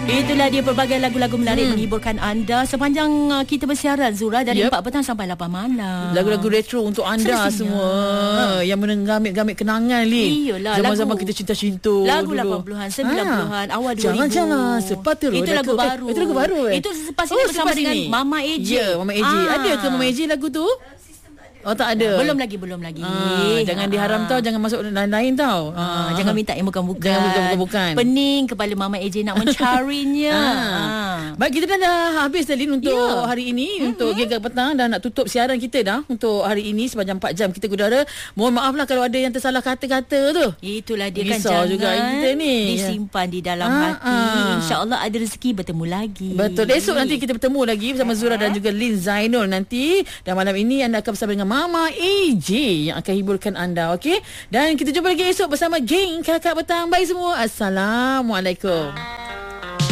Itulah dia pelbagai lagu-lagu menarik menghiburkan anda sepanjang kita bersiaran, Zura, dari 4 petang sampai 8 malam. Lagu-lagu retro untuk anda semua yang menggamit-gamit kenangan, Lin. Iyalah, zaman-zaman kita cinta-cinta lagu dulu. 80-an, 90-an, awal 2000. Jangan-jangan sepatu itu lagu baru. Itu lagu baru. Itu selepas ini bersama dengan Mama AJ. Ya, Mama AJ. Ada ke Mama AJ lagu tu? Oh, tak ada. Belum lagi. Jangan diharam tau, jangan masuk lain-lain tau. Jangan minta yang bukan-bukan. Jangan bukan. Pening kepala Mama AJ nak mencarinya. Baik, kita dah habis Lin untuk hari ini, untuk Gegar Petang, dan nak tutup siaran kita dah untuk hari ini sepanjang 4 jam kita udara. Mohon maaf lah kalau ada yang tersalah kata-kata tu. Itulah dia kan, risau jangan juga kita ni disimpan di dalam hati. InsyaAllah ada rezeki bertemu lagi. Betul. Esok nanti kita bertemu lagi bersama Zura dan juga Lin Zainul nanti. Dan malam ini anda akan bersama dengan Mama AJ yang akan hiburkan anda. Okey, dan kita jumpa lagi esok bersama geng Kakak Petang. Bye semua. Assalamualaikum.